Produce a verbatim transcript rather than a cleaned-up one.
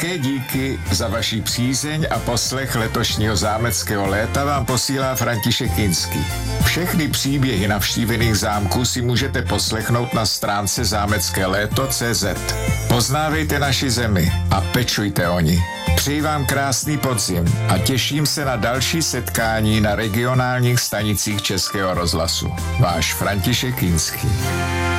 Velké díky za vaši přízeň a poslech letošního zámeckého léta vám posílá František Kinský. Všechny příběhy navštívených zámků si můžete poslechnout na stránce zámecké léto tečka cé zet. Poznávejte naši zemi a pečujte o ní. Přeji vám krásný podzim a těším se na další setkání na regionálních stanicích Českého rozhlasu. Váš František Kinský.